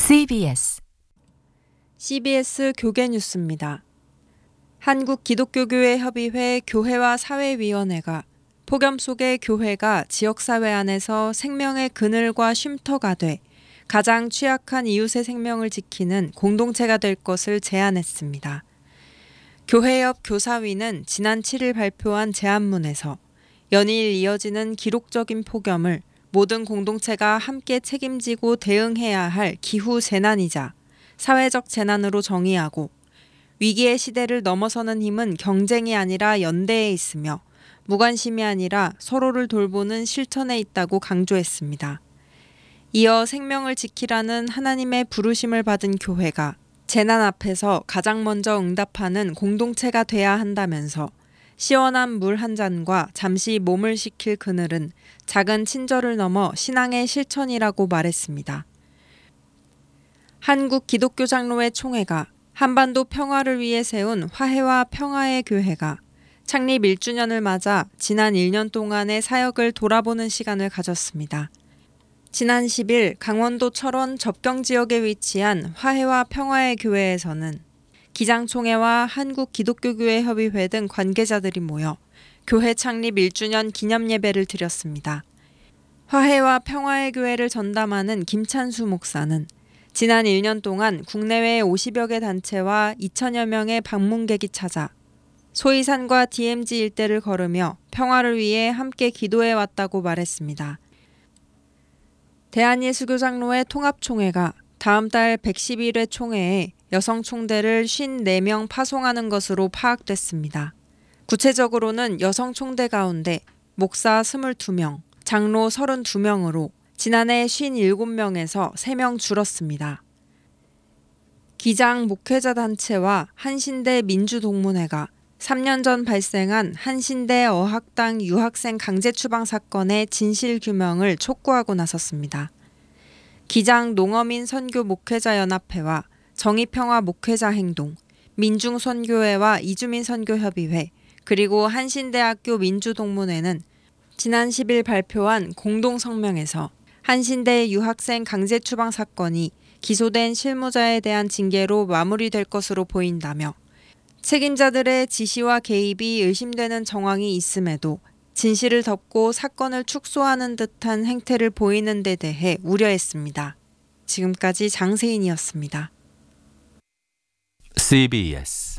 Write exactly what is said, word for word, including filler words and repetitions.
씨비에스 씨비에스 교계 뉴스입니다. 한국기독교교회협의회 교회와 사회위원회가 폭염 속에 교회가 지역사회 안에서 생명의 그늘과 쉼터가 돼 가장 취약한 이웃의 생명을 지키는 공동체가 될 것을 제안했습니다. 교회협 교사위는 지난 칠 일 발표한 제안문에서 연일 이어지는 기록적인 폭염을 모든 공동체가 함께 책임지고 대응해야 할 기후 재난이자 사회적 재난으로 정의하고 위기의 시대를 넘어서는 힘은 경쟁이 아니라 연대에 있으며 무관심이 아니라 서로를 돌보는 실천에 있다고 강조했습니다. 이어 생명을 지키라는 하나님의 부르심을 받은 교회가 재난 앞에서 가장 먼저 응답하는 공동체가 돼야 한다면서 시원한 물 한 잔과 잠시 몸을 식힐 그늘은 작은 친절을 넘어 신앙의 실천이라고 말했습니다. 한국기독교장로회 총회가 한반도 평화를 위해 세운 화해와 평화의 교회가 창립 일 주년을 맞아 지난 일 년 동안의 사역을 돌아보는 시간을 가졌습니다. 지난 십 일 강원도 철원 접경지역에 위치한 화해와 평화의 교회에서는 기장총회와 한국기독교교회협의회 등 관계자들이 모여 교회 창립 일 주년 기념예배를 드렸습니다. 화해와 평화의 교회를 전담하는 김찬수 목사는 지난 일 년 동안 국내외 오십여 개 단체와 이천여 명의 방문객이 찾아 소이산과 디엠지 일대를 걸으며 평화를 위해 함께 기도해 왔다고 말했습니다. 대한예수교장로회 통합총회가 다음 달 백십일 회 총회에 여성 총대를 오십사 명 파송하는 것으로 파악됐습니다. 구체적으로는 여성 총대 가운데 목사 이십이 명, 장로 삼십이 명으로 지난해 오십칠 명에서 세 명 줄었습니다. 기장 목회자 단체와 한신대 민주동문회가 삼 년 전 발생한 한신대 어학당 유학생 강제 추방 사건의 진실 규명을 촉구하고 나섰습니다. 기장 농어민 선교 목회자 연합회와 정의평화 목회자 행동, 민중선교회와 이주민 선교협의회, 그리고 한신대학교 민주동문회는 지난 십 일 발표한 공동성명에서 한신대 유학생 강제 추방 사건이 기소된 실무자에 대한 징계로 마무리될 것으로 보인다며 책임자들의 지시와 개입이 의심되는 정황이 있음에도 진실을 덮고 사건을 축소하는 듯한 행태를 보이는 데 대해 우려했습니다. 지금까지 장세인이었습니다. 씨비에스